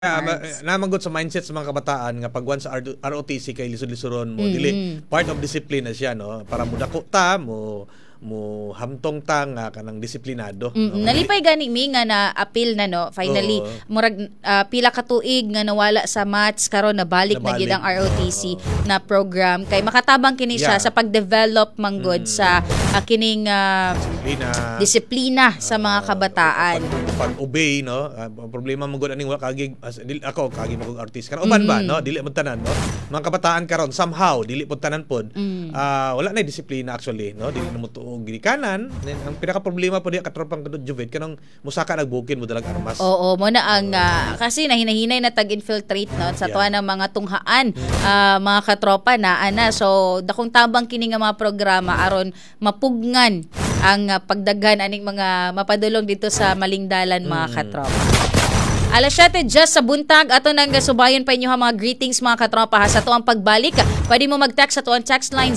Carbs. Namanggot sa mindset sa mga kabataan nga pag once ROTC kay lisod-lisoron mo dili part of discipline na siya no para mo dako ta mo hamtong ta nga kanang disiplinado no? Nalipay gani mi nga na appeal na no finally murag pila ka tuig nga nawala sa maths karon nabalik na gid ang ROTC na program kay makatabang kini siya sa pag-develop manggod sa kining disiplina sa mga kabataan. Pag-obey no problema manggod aning wa kagig ako kagig magog artist karon uban ba no dili man tanan no mga kabataan karon somehow dili pud tanan pod wala na disiplina actually no dili na mo gidikanan ang pinaka problema po diya katropang kadud Juvet kanang musaka nagbukin mo dalag armas. Oo mo na ang kasi nahinahinay na tag-infiltrate no sa tuwa ng mga tunghaan mga katropa na ana so dakong tabang kini nga mga programa aron mapugnan ang pagdaghan aning mga mapadulong dito sa malingdalan mga katropa. Alas 7 just sa buntag ato nang subayon pa inyo ha mga greetings mga katropa ha sa tuwang pagbalik. Pwede mo mag-text sa tuwang text line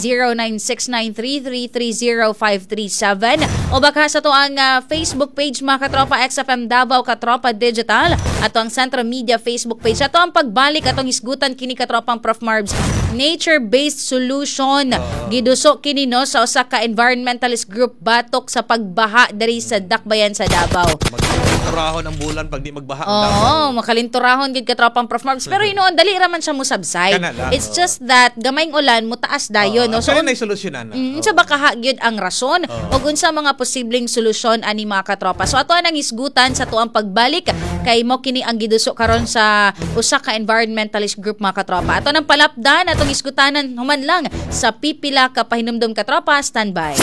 0969330537 o baka sa tuwang Facebook page mga katropa XFM Davao Katropa Digital at tuwang Centro Media Facebook page. Sa tuwang pagbalik atong isgutan kini katropang Prof Marbs nature-based solution giduso kini no sa usa ka environmentalist group batok sa pagbaha diri sa Dakbayan sa Davao. Makalinturahan ang bulan pag di magbaha. Oo, makalinturahan gid katropang Prof Marbs pero inuon dali ra man siya mo subside. It's just that gamayng ulan mo taas dayon no. So nay solusyonan na. Unsa ba kaha gyud ang rason ug unsa mga posibleng solusyon ani mga katropa. So ato nang isgutan sa tuang pagbalik kay mo kini ang giduso karon sa usa ka environmentalist group mga katropa. Ato nang palapdan atong isgutanan human lang sa pipila ka pahinumdom katropa standby.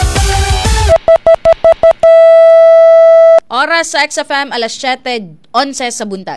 Oras sa XFM alas 7:11 sa buntag.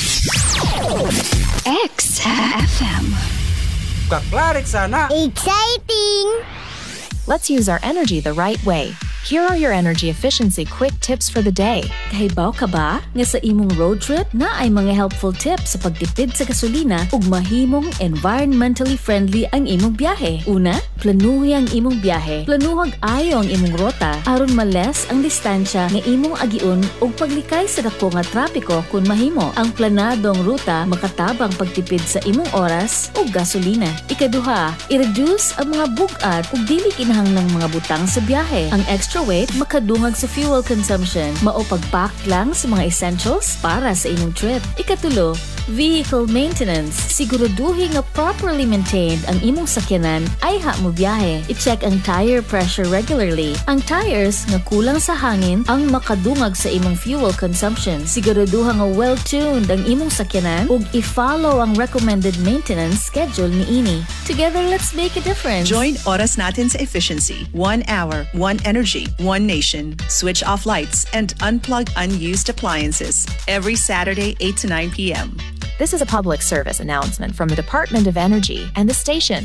XFM. Kaklarik sana. Exciting! Let's use our energy the right way. Here are your energy efficiency quick tips for the day. Kahibaw ka ba nga sa imong road trip na ay mga helpful tips sa pagtipid sa gasolina ug mahimong environmentally friendly ang imong biyahe? Una, planuhi ang imong biyahe. Planuhag ayo ang imong rota aron males ang distansya nga imong agiun ug paglikay sa dako nga trapiko kung mahimo. Ang planadong ruta makatabang pagtipid sa imong oras ug gasolina. Ikaduha, i-reduce ang mga bug-at ug dili kinahanglang mga butang sa biyahe. Ang extra weight makadungag sa fuel consumption. Mao pag-pack lang sa mga essentials para sa imong trip. Ikatulo, vehicle maintenance. Siguraduhin nga properly maintained ang imong sakyanan ay mo biyahe. I-check ang tire pressure regularly. Ang tires nga kulang sa hangin ang makadungag sa imong fuel consumption. Siguraduhan nga well-tuned ang imong sakyanan ug i-follow ang recommended maintenance schedule niini. Together, let's make a difference. Join Oras Natin sa Efficiency. 1 hour, 1 energy, 1 nation. Switch off lights and unplug unused appliances. Every Saturday, 8 to 9 p.m. This is a public service announcement from the Department of Energy and the station.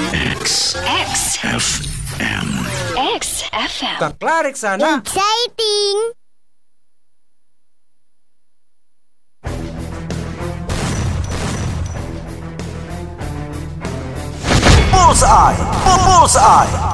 XFM. XFM. Kaklarik sana. Exciting! Bullseye. Bullseye.